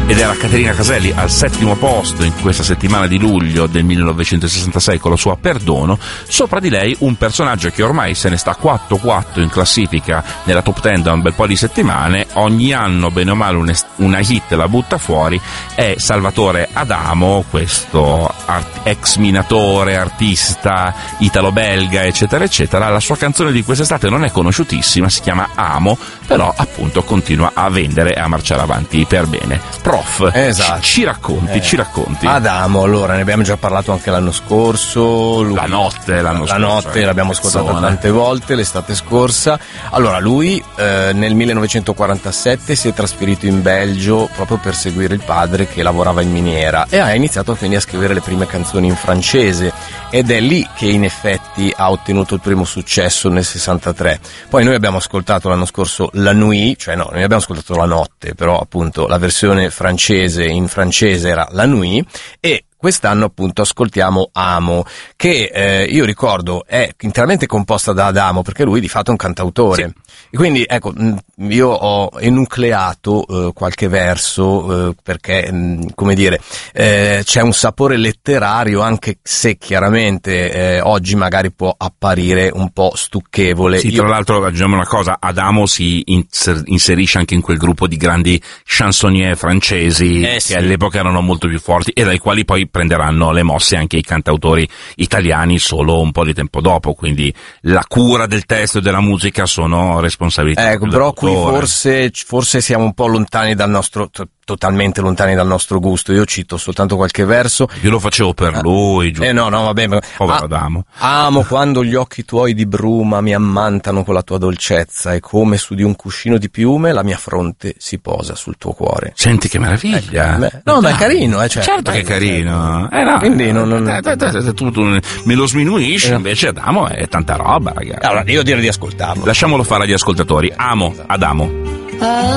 Ed era Caterina Caselli al 7° posto in questa settimana di luglio del 1966 con la sua Perdono. Sopra di lei un personaggio che ormai se ne sta 4 in classifica nella top 10 da un bel po' di settimane, ogni anno bene o male una hit la butta fuori, è Salvatore Adamo, questo ex minatore, artista italo-belga eccetera eccetera. La sua canzone di quest'estate non è conosciutissima, si chiama Amo, però appunto continua a vendere e a marciare avanti per bene. Prof, esatto. ci racconti. Adamo, allora, ne abbiamo già parlato anche l'anno scorso. La notte l'abbiamo ascoltata tante volte, l'estate scorsa. Allora, lui nel 1947 si è trasferito in Belgio proprio per seguire il padre che lavorava in miniera e ha iniziato quindi a scrivere le prime canzoni in francese, ed è lì che in effetti ha ottenuto il primo successo nel 63. Poi noi abbiamo ascoltato l'anno scorso La Nuit, cioè no, noi abbiamo ascoltato La Notte, però appunto la versione in francese era La Nuit, e quest'anno appunto ascoltiamo Amo, che io ricordo è interamente composta da Adamo, perché lui di fatto è un cantautore. Sì. E quindi ecco, io ho enucleato qualche verso perché come dire, c'è un sapore letterario, anche se chiaramente oggi magari può apparire un po' stucchevole. Sì, tra l'altro aggiungiamo una cosa, Adamo si inserisce anche in quel gruppo di grandi chansonnier francesi che all'epoca erano molto più forti e dai quali poi prenderanno le mosse anche i cantautori italiani solo un po' di tempo dopo, quindi la cura del testo e della musica sono responsabilità. Ecco, però qui forse siamo un po' lontani dal nostro, totalmente lontani dal nostro gusto. Io cito soltanto qualche verso. Io lo facevo per lui, giusto? No, vabbè. Povero Adamo. Amo quando gli occhi tuoi di bruma mi ammantano con la tua dolcezza, e come su di un cuscino di piume la mia fronte si posa sul tuo cuore. Senti che meraviglia. Ma è carino, cioè. Certo che è carino. No, quindi tu me lo sminuisci, invece Adamo è tanta roba, ragazzi. Allora, io direi di ascoltarlo. Lasciamolo fare agli ascoltatori. Amo, Adamo.